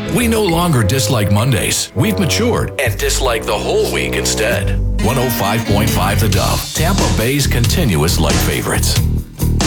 We no longer dislike Mondays. We've matured and dislike the whole week instead. 105.5 The Dove, Tampa Bay's continuous light favorites.